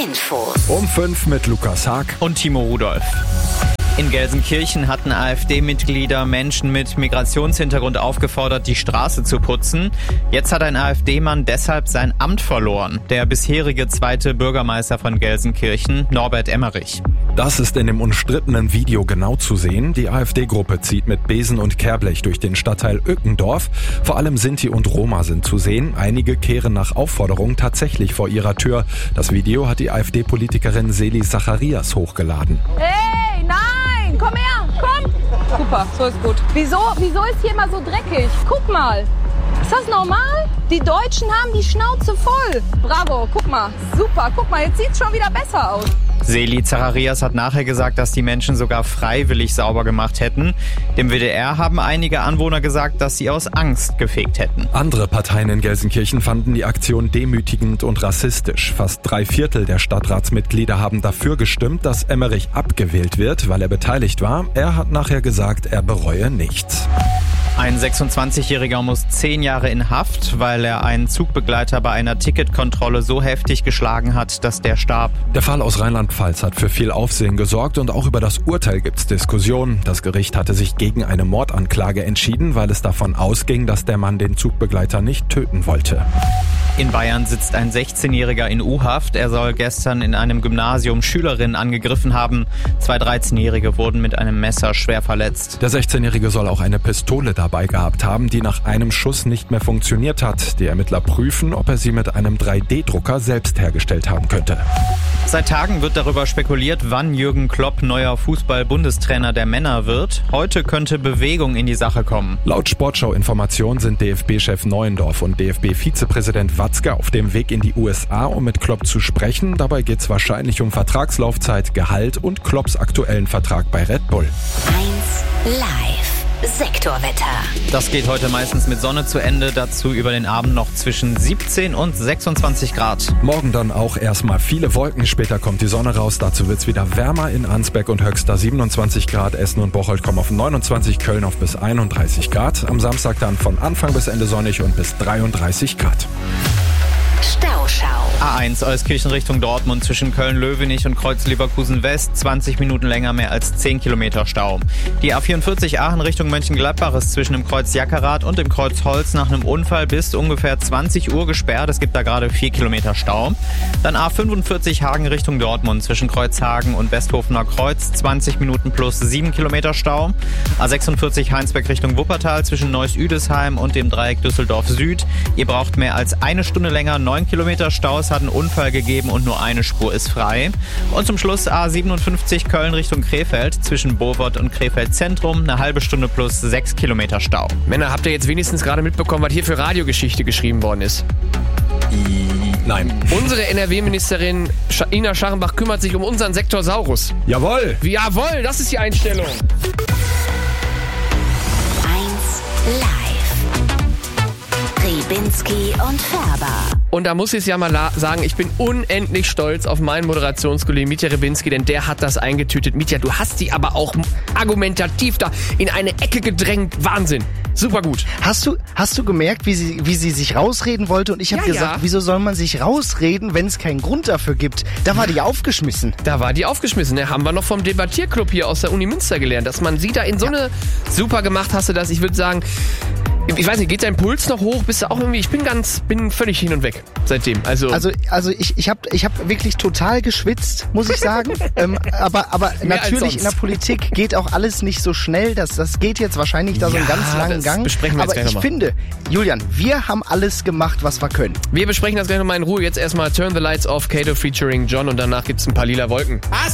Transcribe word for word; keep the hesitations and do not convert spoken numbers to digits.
Infos. Um fünf mit Lukas Haag und Timo Rudolph. In Gelsenkirchen hatten AfD-Mitglieder Menschen mit Migrationshintergrund aufgefordert, die Straße zu putzen. Jetzt hat ein AfD-Mann deshalb sein Amt verloren. Der bisherige zweite Bürgermeister von Gelsenkirchen, Norbert Emmerich. Das ist in dem umstrittenen Video genau zu sehen. Die AfD-Gruppe zieht mit Besen und Kehrblech durch den Stadtteil Ückendorf. Vor allem Sinti und Roma sind zu sehen. Einige kehren nach Aufforderung tatsächlich vor ihrer Tür. Das Video hat die AfD-Politikerin Seli Zacharias hochgeladen. Hey, nein, komm her, komm. Super, so ist gut. Wieso, wieso ist hier immer so dreckig? Guck mal. Ist das normal? Die Deutschen haben die Schnauze voll. Bravo, guck mal. Super, guck mal, jetzt sieht's schon wieder besser aus. Seli Zacharias hat nachher gesagt, dass die Menschen sogar freiwillig sauber gemacht hätten. Dem W D R haben einige Anwohner gesagt, dass sie aus Angst gefegt hätten. Andere Parteien in Gelsenkirchen fanden die Aktion demütigend und rassistisch. Fast drei Viertel der Stadtratsmitglieder haben dafür gestimmt, dass Emmerich abgewählt wird, weil er beteiligt war. Er hat nachher gesagt, er bereue nichts. Ein sechsundzwanzigjähriger muss zehn Jahre in Haft, weil er einen Zugbegleiter bei einer Ticketkontrolle so heftig geschlagen hat, dass der starb. Der Fall aus Rheinland-Pfalz hat für viel Aufsehen gesorgt und auch über das Urteil gibt's Diskussionen. Das Gericht hatte sich gegen eine Mordanklage entschieden, weil es davon ausging, dass der Mann den Zugbegleiter nicht töten wollte. In Bayern sitzt ein sechzehnjähriger in U-Haft. Er soll gestern in einem Gymnasium Schülerinnen angegriffen haben. Zwei dreizehnjährige wurden mit einem Messer schwer verletzt. Der sechzehnjährige soll auch eine Pistole dabei gehabt haben, die nach einem Schuss nicht mehr funktioniert hat. Die Ermittler prüfen, ob er sie mit einem drei D Drucker selbst hergestellt haben könnte. Seit Tagen wird darüber spekuliert, wann Jürgen Klopp neuer Fußball-Bundestrainer der Männer wird. Heute könnte Bewegung in die Sache kommen. Laut Sportschau-Informationen sind D F B-Chef Neuendorf und D F B-Vizepräsident Watzke auf dem Weg in die U S A, um mit Klopp zu sprechen. Dabei geht es wahrscheinlich um Vertragslaufzeit, Gehalt und Klopps aktuellen Vertrag bei Red Bull. eins Live. Sektorwetter. Das geht heute meistens mit Sonne zu Ende, dazu über den Abend noch zwischen siebzehn und sechsundzwanzig Grad. Morgen dann auch erstmal viele Wolken, später kommt die Sonne raus, dazu wird's wieder wärmer in Ansbeck und Höxter siebenundzwanzig Grad, Essen und Bocholt kommen auf neunundzwanzig, Köln auf bis einunddreißig Grad. Am Samstag dann von Anfang bis Ende sonnig und bis dreiunddreißig Grad. Stauschau. A eins Euskirchen Richtung Dortmund zwischen Köln-Löwenich und Kreuz-Leverkusen West. zwanzig Minuten länger, mehr als zehn Kilometer Stau. Die A vierundvierzig Aachen Richtung Mönchengladbach ist zwischen dem Kreuz Jackerath und dem Kreuz Holz nach einem Unfall bis ungefähr zwanzig Uhr gesperrt. Es gibt da gerade vier Kilometer Stau. Dann A fünfundvierzig Hagen Richtung Dortmund zwischen Kreuzhagen und Westhofener Kreuz. zwanzig Minuten plus sieben Kilometer Stau. A sechsundvierzig Heinsberg Richtung Wuppertal zwischen Neuss-Üdesheim und dem Dreieck Düsseldorf Süd. Ihr braucht mehr als eine Stunde länger, neun Kilometer Stau. Es hat einen Unfall gegeben und nur eine Spur ist frei. Und zum Schluss A siebenundfünfzig Köln Richtung Krefeld zwischen Bovot und Krefeld Zentrum. Eine halbe Stunde plus sechs Kilometer Stau. Männer, habt ihr jetzt wenigstens gerade mitbekommen, was hier für Radiogeschichte geschrieben worden ist? Nein. Unsere N R W-Ministerin Ina Scharrenbach kümmert sich um unseren Sektor Saurus. Jawohl! Jawohl, das ist die Einstellung. eins Live. Ribinski und Färber. Und da muss ich es ja mal la- sagen, ich bin unendlich stolz auf meinen Moderationskollegen Mitja Ribinski, denn der hat das eingetütet. Mitja, du hast die aber auch argumentativ da in eine Ecke gedrängt. Wahnsinn. Super gut. Hast du, hast du gemerkt, wie sie, wie sie sich rausreden wollte? Und ich habe Ja, gesagt, ja. wieso soll man sich rausreden, wenn es keinen Grund dafür gibt? Da war die aufgeschmissen. Da war die aufgeschmissen. Ne? Haben wir noch vom Debattierclub hier aus der Uni Münster gelernt, dass man sie da in so eine... Super gemacht hast du das. Ich würde sagen... Ich weiß nicht, geht dein Puls noch hoch? Bist du auch irgendwie... Ich bin ganz... Bin völlig hin und weg seitdem. Also, Also, also ich, ich habe ich hab wirklich total geschwitzt, muss ich sagen. ähm, aber aber Mehr als natürlich sonst. in der Politik geht auch alles nicht so schnell. Das, das geht jetzt wahrscheinlich da so einen Ja, ganz langen das Gang. besprechen wir jetzt aber gleich ich noch mal. finde, Julian, wir haben alles gemacht, was wir können. wir besprechen das gleich nochmal in Ruhe. Jetzt erstmal Turn the Lights Off, Kato featuring John und danach gibt's ein paar lila Wolken.